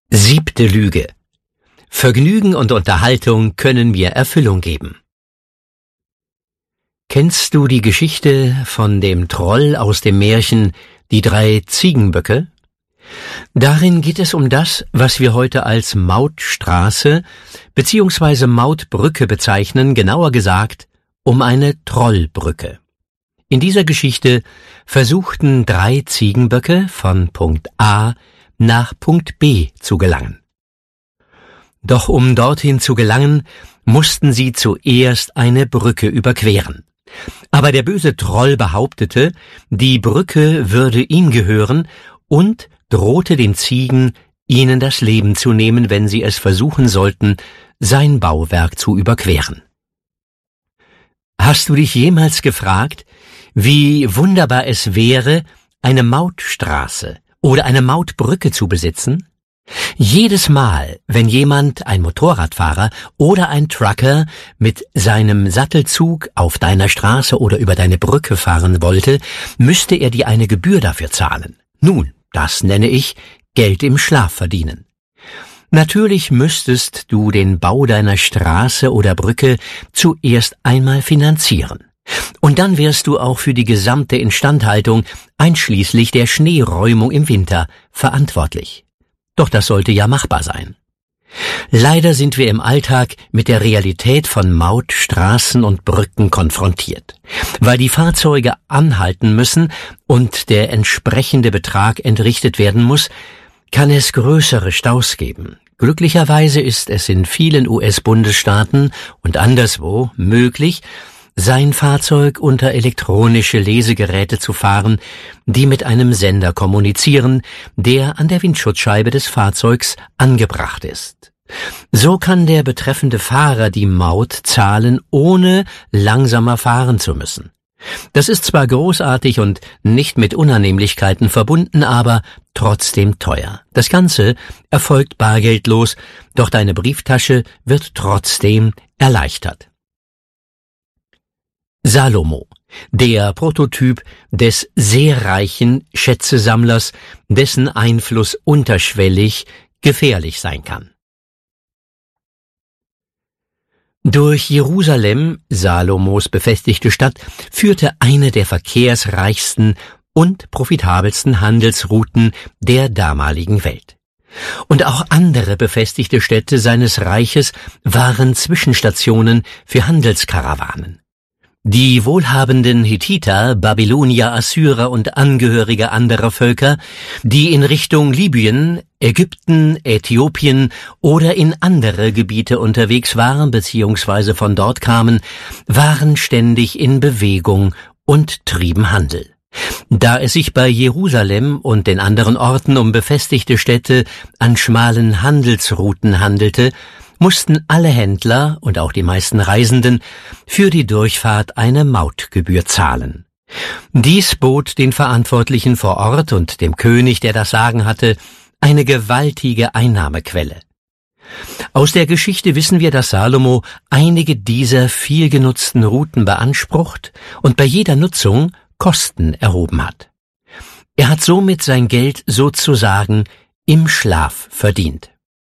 7. Lüge. Vergnügen und Unterhaltung können mir Erfüllung geben. Kennst du die Geschichte von dem Troll aus dem Märchen Die 3 Ziegenböcke? Darin geht es um das, was wir heute als Mautstraße bzw. Mautbrücke bezeichnen, genauer gesagt um eine Trollbrücke. In dieser Geschichte versuchten 3 Ziegenböcke von Punkt A nach Punkt B zu gelangen. Doch um dorthin zu gelangen, mussten sie zuerst eine Brücke überqueren. Aber der böse Troll behauptete, die Brücke würde ihm gehören und drohte den Ziegen, ihnen das Leben zu nehmen, wenn sie es versuchen sollten, sein Bauwerk zu überqueren. Hast du dich jemals gefragt, wie wunderbar es wäre, eine Mautstraße oder eine Mautbrücke zu besitzen? Jedes Mal, wenn jemand, ein Motorradfahrer oder ein Trucker, mit seinem Sattelzug auf deiner Straße oder über deine Brücke fahren wollte, müsste er dir eine Gebühr dafür zahlen. Nun, das nenne ich Geld im Schlaf verdienen. Natürlich müsstest du den Bau deiner Straße oder Brücke zuerst einmal finanzieren. Und dann wärst du auch für die gesamte Instandhaltung, einschließlich der Schneeräumung im Winter, verantwortlich. Doch das sollte ja machbar sein. Leider sind wir im Alltag mit der Realität von Mautstraßen und Brücken konfrontiert. Weil die Fahrzeuge anhalten müssen und der entsprechende Betrag entrichtet werden muss, kann es größere Staus geben. Glücklicherweise ist es in vielen US-Bundesstaaten und anderswo möglich, sein Fahrzeug unter elektronische Lesegeräte zu fahren, die mit einem Sender kommunizieren, der an der Windschutzscheibe des Fahrzeugs angebracht ist. So kann der betreffende Fahrer die Maut zahlen, ohne langsamer fahren zu müssen. Das ist zwar großartig und nicht mit Unannehmlichkeiten verbunden, aber trotzdem teuer. Das Ganze erfolgt bargeldlos, doch deine Brieftasche wird trotzdem erleichtert. Salomo, der Prototyp des sehr reichen Schätzesammlers, dessen Einfluss unterschwellig gefährlich sein kann. Durch Jerusalem, Salomos befestigte Stadt, führte eine der verkehrsreichsten und profitabelsten Handelsrouten der damaligen Welt. Und auch andere befestigte Städte seines Reiches waren Zwischenstationen für Handelskarawanen. Die wohlhabenden Hethiter, Babylonier, Assyrer und Angehörige anderer Völker, die in Richtung Libyen, Ägypten, Äthiopien oder in andere Gebiete unterwegs waren bzw. von dort kamen, waren ständig in Bewegung und trieben Handel. Da es sich bei Jerusalem und den anderen Orten um befestigte Städte an schmalen Handelsrouten handelte, mussten alle Händler und auch die meisten Reisenden für die Durchfahrt eine Mautgebühr zahlen. Dies bot den Verantwortlichen vor Ort und dem König, der das Sagen hatte, eine gewaltige Einnahmequelle. Aus der Geschichte wissen wir, dass Salomo einige dieser viel genutzten Routen beansprucht und bei jeder Nutzung Kosten erhoben hat. Er hat somit sein Geld sozusagen im Schlaf verdient.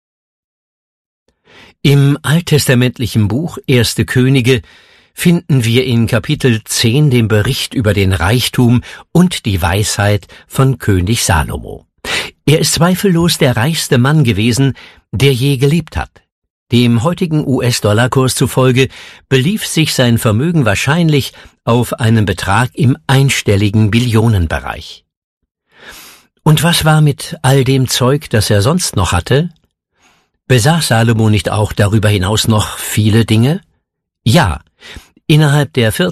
Im alttestamentlichen Buch 1. Könige finden wir in Kapitel 10 den Bericht über den Reichtum und die Weisheit von König Salomo. Er ist zweifellos der reichste Mann gewesen, der je gelebt hat. Dem heutigen US-Dollar-Kurs zufolge belief sich sein Vermögen wahrscheinlich auf einen Betrag im einstelligen Billionenbereich. Und was war mit all dem Zeug, das er sonst noch hatte? Besaß Salomo nicht auch darüber hinaus noch viele Dinge? Ja, innerhalb der